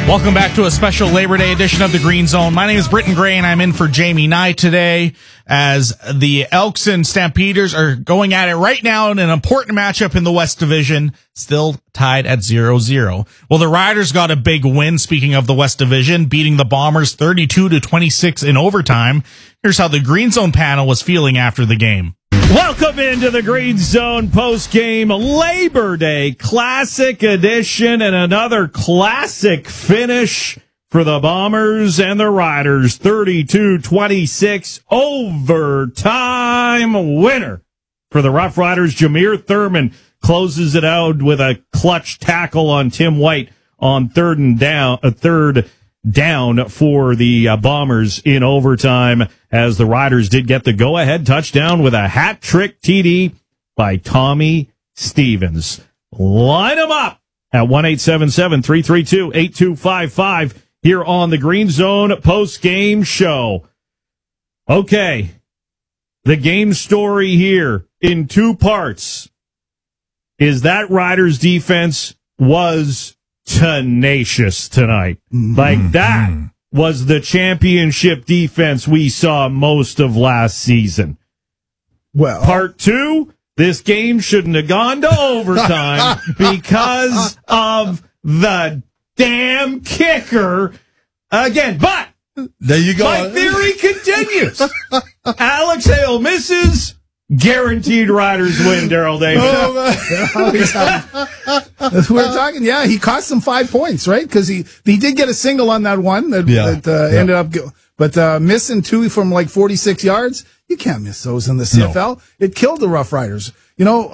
Welcome back to a special Labor Day edition of the Green Zone. My name is Britton Gray, and I'm in for Jamie Nye today as the Elks and Stampeders are going at it right now in an important matchup in the West Division, still tied at 0-0. Well, the Riders got a big win, speaking of the West Division, beating the Bombers 32-26 in overtime. Here's how the Green Zone panel was feeling after the game. Welcome into the Green Zone post-game Labor Day Classic Edition and another classic finish for the Bombers and the Riders. 32-26 overtime winner for the Rough Riders. Jameer Thurman closes it out with a clutch tackle on Tim White on third down for the Bombers in overtime, as the Riders did get the go-ahead touchdown with a hat-trick TD by Tommy Stevens. Line them up at 1-877-332-8255 here on the Green Zone post-game show. Okay, the game story here in two parts is that Riders defense was tenacious tonight. Like that was the championship defense we saw most of last season. Well, part two, this game shouldn't have gone to overtime because of the damn kicker again. But there you go. My theory continues. Alex Hale misses. Guaranteed Riders win, Daryl David. We're talking, yeah, he cost them 5 points, right? Because he did get a single on that one that ended up, but missing two from like 46 yards, you can't miss those in the CFL. No. It killed the Rough Riders. You know,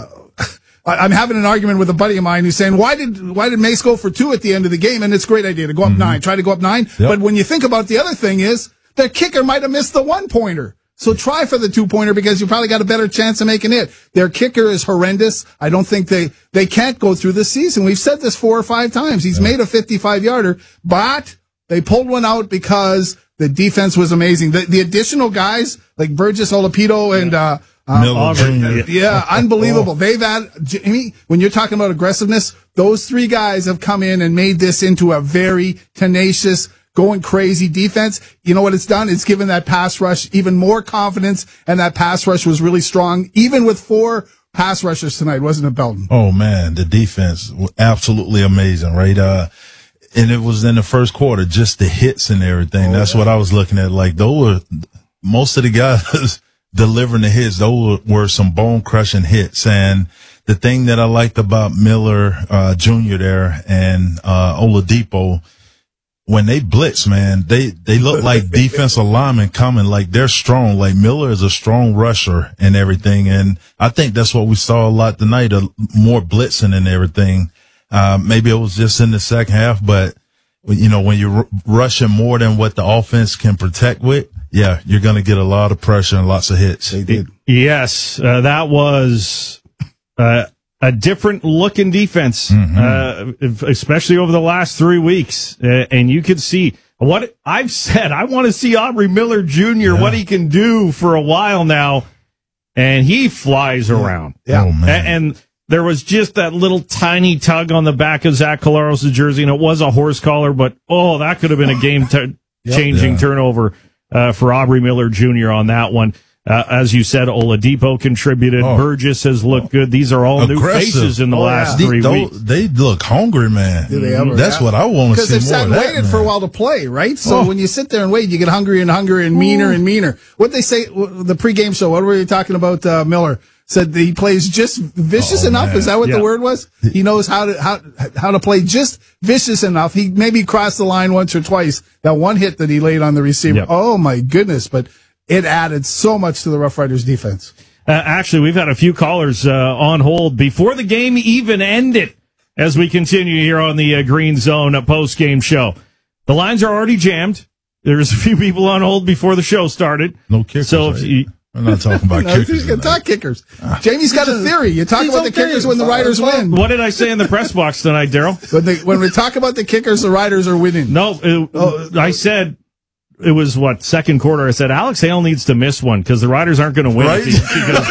I'm having an argument with a buddy of mine who's saying, why did Mace go for two at the end of the game? And it's a great idea to go up 9, try to go up 9. Yep. But when you think about the other thing is, the kicker might have missed the 1-pointer. So try for the 2-pointer because you probably got a better chance of making it. Their kicker is horrendous. I don't think they can't go through the season. We've said this 4 or 5 times. He's made a 55-yarder, but they pulled one out because the defense was amazing. The additional guys like Burgess Olapito and Miller Jr. Unbelievable. They've had, Jamie, when you're talking about aggressiveness, those 3 guys have come in and made this into a very tenacious, going crazy defense. You know what it's done? It's given that pass rush even more confidence, and that pass rush was really strong, even with 4 pass rushers tonight, wasn't it, Belton? Oh, man, the defense was absolutely amazing, right? And it was in the first quarter, just the hits and everything. That's what I was looking at. Like, those were, most of the guys delivering the hits, those were some bone-crushing hits. And the thing that I liked about Miller Jr. there and Oladipo, when they blitz, man, they look like defensive linemen coming, like they're strong. Like Miller is a strong rusher and everything. And I think that's what we saw a lot tonight, more blitzing and everything. Maybe it was just in the second half, but you know, when you're rushing more than what the offense can protect with, yeah, you're going to get a lot of pressure and lots of hits. They did. Yes, that was a different looking defense, especially over the last 3 weeks. And you could see what I've said. I want to see Aubrey Miller Jr., what he can do for a while now. And he flies around. Yeah. Oh, man. And there was just that little tiny tug on the back of Zach Collaros' jersey, and it was a horse collar, but that could have been a game changing turnover for Aubrey Miller Jr. on that one. As you said, Oladipo contributed. Burgess has looked good. These are all new faces in the last 3 weeks. They look hungry, man. That's what I want to see more of that. Because they've sat and waited for a while to play, right? So when you sit there and wait, you get hungrier and hungrier and meaner and meaner. What they say, the pregame show, what were you talking about, Miller? Said he plays just vicious enough. Man. Is that what the word was? He knows how to play just vicious enough. He maybe crossed the line once or twice. That one hit that he laid on the receiver. Yep. Oh my goodness. But it added so much to the Rough Riders defense. Actually, we've had a few callers on hold before the game even ended as we continue here on the Green Zone post-game show. The lines are already jammed. There's a few people on hold before the show started. No kickers. So if you, I'm not talking about kickers. You can talk kickers. Jamie's got a theory. You talk about the kickers when the Riders win. What did I say in the press box tonight, Daryl? When we talk about the kickers, the Riders are winning. No, I said it was second quarter. I said Alex Hale needs to miss one because the Riders aren't going to win if he goes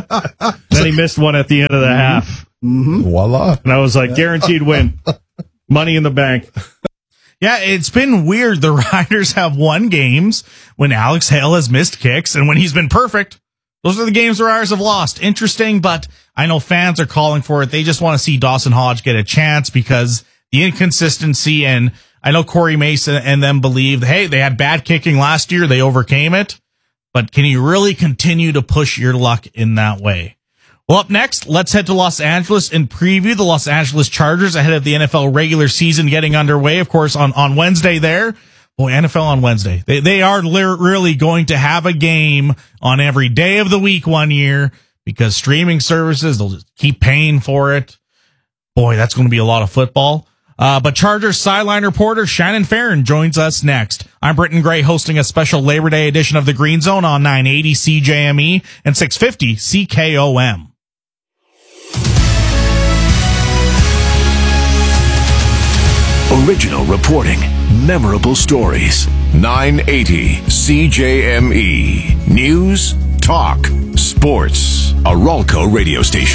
perfect. Then he missed one at the end of the half. Voila. And I was like, guaranteed win. Money in the Bank. Yeah, it's been weird. The Riders have won games when Alex Hale has missed kicks, and when he's been perfect, those are the games the Riders have lost. Interesting, but I know fans are calling for it. They just want to see Dawson Hodge get a chance because the inconsistency, and I know Corey Mason and them believe, hey, they had bad kicking last year. They overcame it. But can you really continue to push your luck in that way? Well, up next, let's head to Los Angeles and preview the Los Angeles Chargers ahead of the NFL regular season getting underway, of course, on Wednesday there. Boy, NFL on Wednesday. They are really going to have a game on every day of the week one year because streaming services, they'll just keep paying for it. Boy, that's going to be a lot of football. But Chargers sideline reporter Shannon Farron joins us next. I'm Britton Gray hosting a special Labor Day edition of the Green Zone on 980 CJME and 650 CKOM. Original reporting, memorable stories. 980 CJME. News, talk, sports. A Ralco radio station.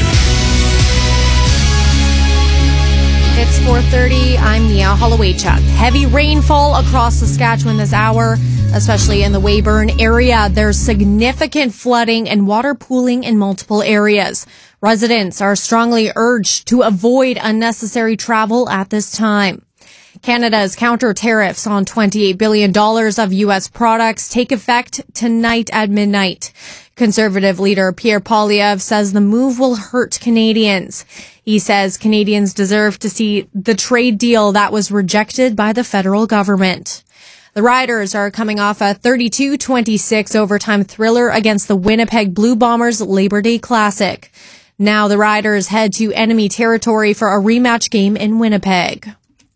It's 4:30. I'm Nia Holowaychuk. Heavy rainfall across Saskatchewan this hour, especially in the Weyburn area. There's significant flooding and water pooling in multiple areas. Residents are strongly urged to avoid unnecessary travel at this time. Canada's counter tariffs on $28 billion of U.S. products take effect tonight at midnight. Conservative leader Pierre Poilievre says the move will hurt Canadians. He says Canadians deserve to see the trade deal that was rejected by the federal government. The Riders are coming off a 32-26 overtime thriller against the Winnipeg Blue Bombers Labor Day Classic. Now the Riders head to enemy territory for a rematch game in Winnipeg.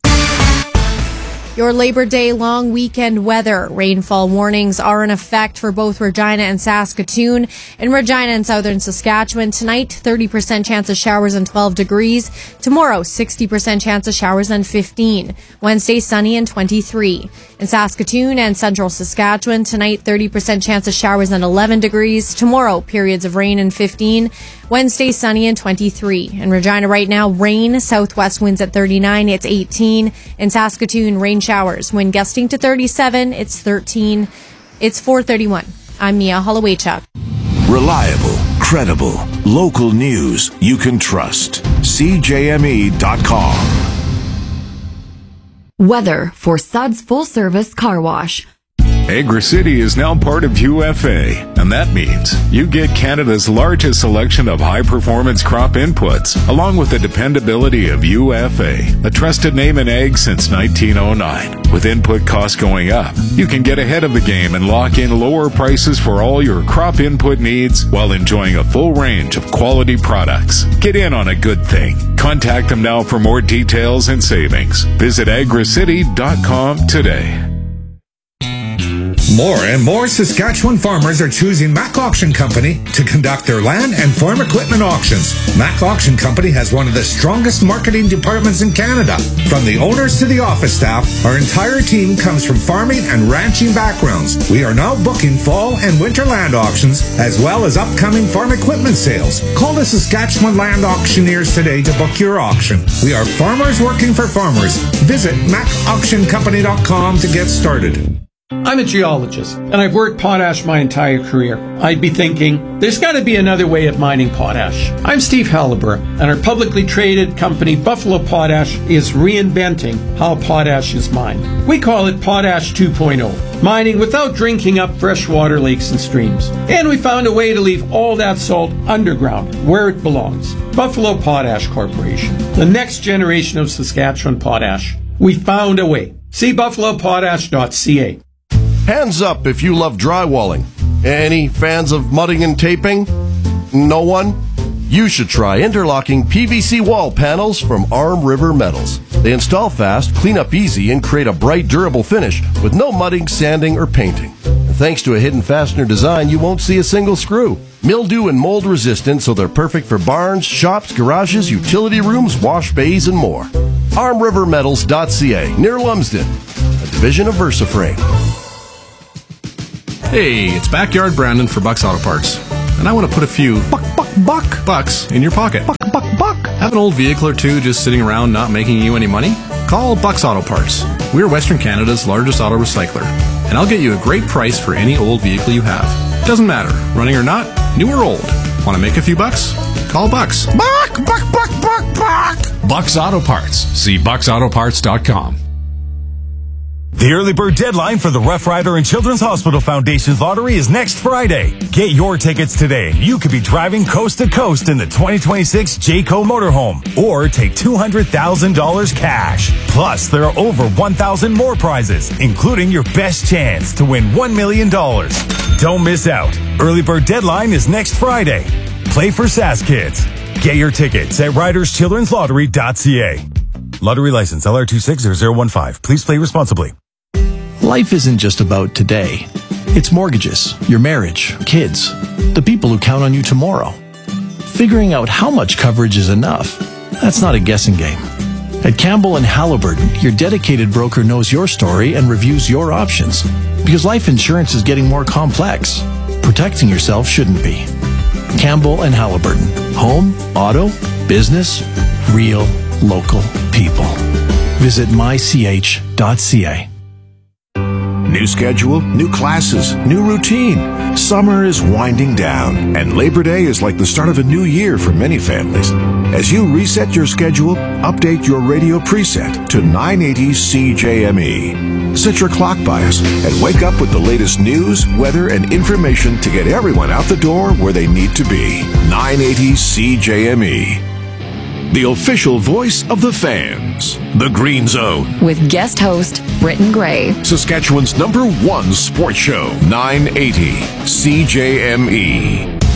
Your Labor Day long weekend weather. Rainfall warnings are in effect for both Regina and Saskatoon. In Regina and southern Saskatchewan, tonight, 30% chance of showers and 12 degrees. Tomorrow, 60% chance of showers and 15. Wednesday, sunny and 23. In Saskatoon and central Saskatchewan, tonight, 30% chance of showers and 11 degrees. Tomorrow, periods of rain and 15. Wednesday, sunny and 23. In Regina right now, rain, southwest winds at 39, it's 18. In Saskatoon, rain showers. Wind gusting to 37, it's 13. It's 4:31. I'm Nia Holowaychuk. Reliable, credible, local news you can trust. CJME.com. Weather for Suds Full Service Car Wash. Agra City is now part of UFA, and that means you get Canada's largest selection of high-performance crop inputs, along with the dependability of UFA, a trusted name in ag since 1909. With input costs going up, you can get ahead of the game and lock in lower prices for all your crop input needs while enjoying a full range of quality products. Get in on a good thing. Contact them now for more details and savings. Visit agricity.com today. More and more Saskatchewan farmers are choosing Mac Auction Company to conduct their land and farm equipment auctions. Mac Auction Company has one of the strongest marketing departments in Canada. From the owners to the office staff, our entire team comes from farming and ranching backgrounds. We are now booking fall and winter land auctions, as well as upcoming farm equipment sales. Call the Saskatchewan Land Auctioneers today to book your auction. We are farmers working for farmers. Visit MacAuctionCompany.com to get started. I'm a geologist, and I've worked potash my entire career. I'd be thinking, there's got to be another way of mining potash. I'm Steve Halliburton, and our publicly traded company, Buffalo Potash, is reinventing how potash is mined. We call it Potash 2.0, mining without drinking up freshwater lakes and streams. And we found a way to leave all that salt underground, where it belongs. Buffalo Potash Corporation, the next generation of Saskatchewan potash. We found a way. See buffalopotash.ca. Hands up if you love drywalling. Any fans of mudding and taping? No one? You should try interlocking PVC wall panels from Arm River Metals. They install fast, clean up easy, and create a bright, durable finish with no mudding, sanding, or painting. And thanks to a hidden fastener design, you won't see a single screw. Mildew and mold resistant, so they're perfect for barns, shops, garages, utility rooms, wash bays, and more. ArmRiverMetals.ca, near Lumsden, a division of VersaFrame. Hey, it's Backyard Brandon for Bucks Auto Parts, and I want to put a few bucks in your pocket. Buck. Have an old vehicle or two just sitting around not making you any money? Call Bucks Auto Parts. We're Western Canada's largest auto recycler, and I'll get you a great price for any old vehicle you have. Doesn't matter, running or not, new or old. Want to make a few bucks? Call Bucks. Buck! Bucks Auto Parts. See bucksautoparts.com. The early bird deadline for the Rough Rider and Children's Hospital Foundation's lottery is next Friday. Get your tickets today. You could be driving coast to coast in the 2026 Jayco motorhome or take $200,000 cash. Plus, there are over 1,000 more prizes, including your best chance to win $1 million. Don't miss out. Early bird deadline is next Friday. Play for SAS Kids. Get your tickets at riderschildrenslottery.ca. Lottery license LR260015. Please play responsibly. Life isn't just about today. It's mortgages, your marriage, kids, the people who count on you tomorrow. Figuring out how much coverage is enough, that's not a guessing game. At Campbell & Halliburton, your dedicated broker knows your story and reviews your options. Because life insurance is getting more complex. Protecting yourself shouldn't be. Campbell & Halliburton. Home, auto, business, real, local people. Visit mych.ca. New schedule, new classes, new routine. Summer is winding down, and Labor Day is like the start of a new year for many families. As you reset your schedule, update your radio preset to 980 CJME. Set your clock bias and wake up with the latest news, weather, and information to get everyone out the door where they need to be. 980 CJME. The official voice of the fans. The Green Zone. With guest host Britton Gray. Saskatchewan's #1 sports show. 980 CJME.